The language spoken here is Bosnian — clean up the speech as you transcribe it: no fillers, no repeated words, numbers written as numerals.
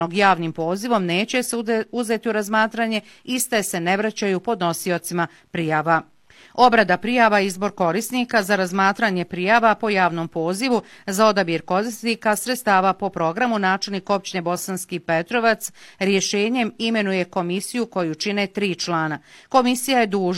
javnim pozivom neće se uzeti u razmatranje, iste se ne vraćaju podnosiocima prijava. Obrada prijava i izbor korisnika za razmatranje prijava po javnom pozivu za odabir korisnika sredstava po programu načelnik općine Bosanski Petrovac rješenjem imenuje komisiju koju čine 3 člana. Komisija je dužna